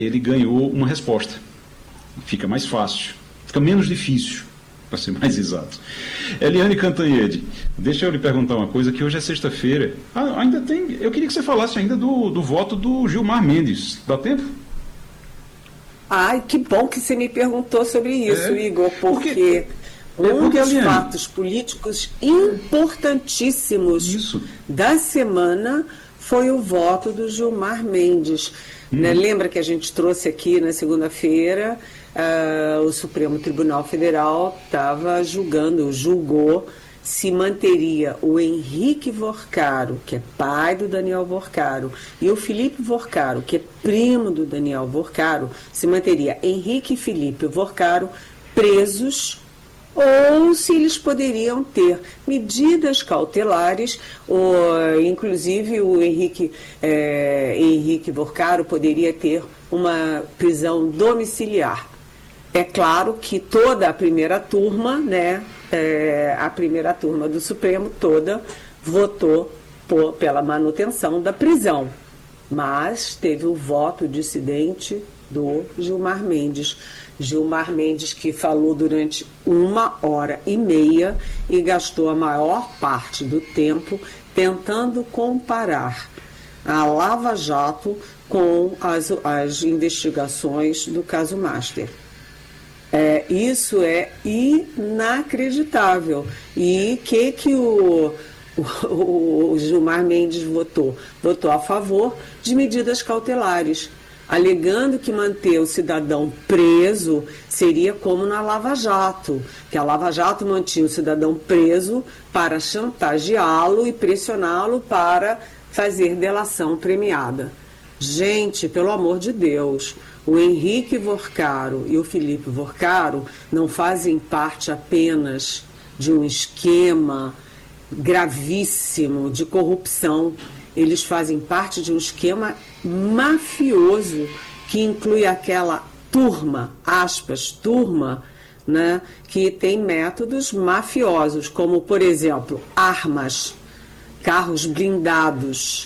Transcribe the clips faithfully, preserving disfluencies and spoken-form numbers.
ele ganhou uma resposta. Fica mais fácil, fica menos difícil, para ser mais exato. Eliane Cantanhede, deixa eu lhe perguntar uma coisa, que hoje é sexta-feira. Ah, ainda tem. Eu queria que você falasse ainda do, do voto do Gilmar Mendes. Dá tempo? Ai, que bom que você me perguntou sobre isso, é, Igor, porque, porque um porque, dos Eliane, fatos políticos importantíssimos isso. da semana foi o voto do Gilmar Mendes. Hum. Né? Lembra que a gente trouxe aqui na segunda-feira, uh, o Supremo Tribunal Federal estava julgando, julgou se manteria o Henrique Vorcaro, que é pai do Daniel Vorcaro, e o Felipe Vorcaro, que é primo do Daniel Vorcaro, se manteria Henrique e Felipe Vorcaro presos, ou se eles poderiam ter medidas cautelares, ou, inclusive o Henrique, é, Henrique Vorcaro poderia ter uma prisão domiciliar. É claro que toda a primeira turma, né, é, a primeira turma do Supremo toda votou por, pela manutenção da prisão, mas teve o voto dissidente do Gilmar Mendes. Gilmar Mendes, que falou durante uma hora e meia e gastou a maior parte do tempo tentando comparar a Lava Jato com as, as investigações do caso Master. É, isso é inacreditável. E o que, que o, o, o Gilmar Mendes votou? Votou a favor de medidas cautelares, alegando que manter o cidadão preso seria como na Lava Jato, que a Lava Jato mantinha o cidadão preso para chantageá-lo e pressioná-lo para fazer delação premiada. Gente, pelo amor de Deus, o Henrique Vorcaro e o Felipe Vorcaro não fazem parte apenas de um esquema gravíssimo de corrupção. Eles fazem parte de um esquema mafioso que inclui aquela turma, aspas, turma, né, que tem métodos mafiosos, como, por exemplo, armas, carros blindados,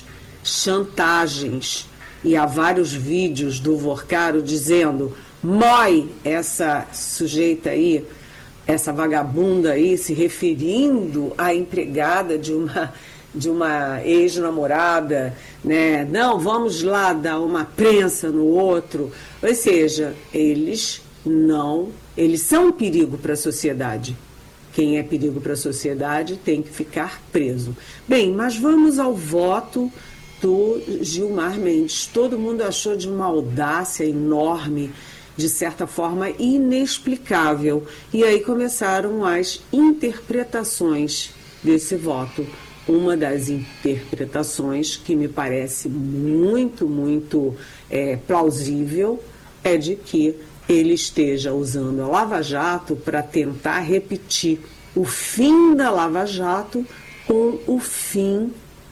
chantagens. E há vários vídeos do Vorcaro dizendo: mói essa sujeita aí, essa vagabunda aí, se referindo à empregada de uma, de uma ex-namorada, né? Não, vamos lá dar uma prensa no outro. Ou seja, eles não, eles são um perigo para a sociedade. Quem é perigo para a sociedade tem que ficar preso. Bem, mas vamos ao voto do Gilmar Mendes. Todo mundo achou de uma audácia enorme, de certa forma inexplicável. E aí começaram as interpretações desse voto. Uma das interpretações que me parece muito, muito é, plausível é de que ele esteja usando a Lava Jato para tentar repetir o fim da Lava Jato com o fim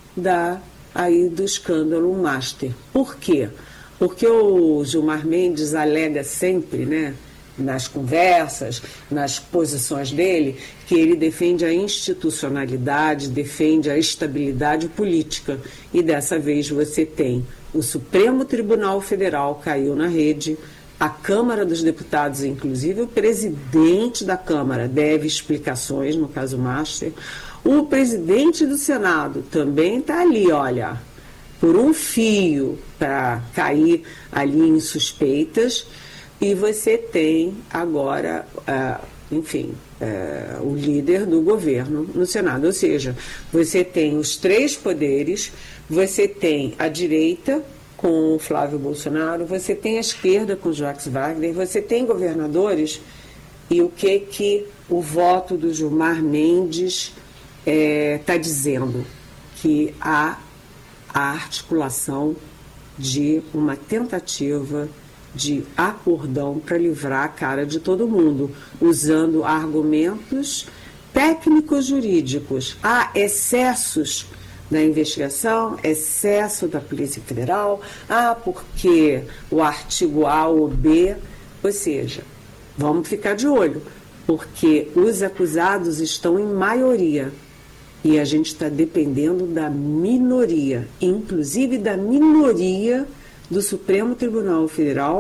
da aí do escândalo Master. Por quê? Porque o Gilmar Mendes alega sempre, né, nas conversas, nas posições dele, que ele defende a institucionalidade, defende a estabilidade política. E dessa vez você tem o Supremo Tribunal Federal caiu na rede, a Câmara dos Deputados, inclusive o presidente da Câmara deve explicações no caso Master. O presidente do Senado também está ali, olha, por um fio para cair ali em suspeitas. E você tem agora, uh, enfim, uh, o líder do governo no Senado. Ou seja, você tem os três poderes, você tem a direita com o Flávio Bolsonaro, você tem a esquerda com o Jacques Wagner, você tem governadores. E o que, que o voto do Gilmar Mendes está é, dizendo? Que há a articulação de uma tentativa de acordão para livrar a cara de todo mundo, usando argumentos técnicos jurídicos. Há excessos na investigação, excesso da Polícia Federal, ah, porque o artigo A ou B, ou seja, vamos ficar de olho, porque os acusados estão em maioria e a gente está dependendo da minoria, inclusive da minoria do Supremo Tribunal Federal,